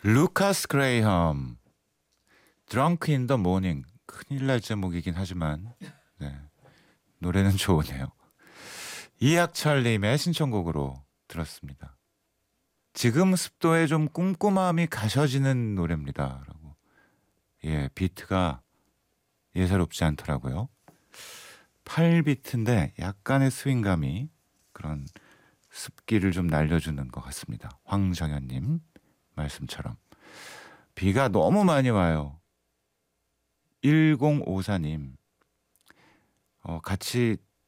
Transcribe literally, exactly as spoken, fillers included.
루카스 그레이엄 드렁크 인 더 모닝. 큰일 날 제목이긴 하지만 네, 노래는 좋으네요. 이학철님의 신청곡으로 들었습니다. 지금 습도에 좀 꼼꼼함이 가셔지는 노래입니다. 라고. 예, 비트가 예사롭지 않더라고요. 팔 비트인데 약간의 스윙감이 그런 습기를 좀 날려주는 것 같습니다. 황정현님 말씀처럼. 비가 너무 많이 와요. 일공오사님 어, 같이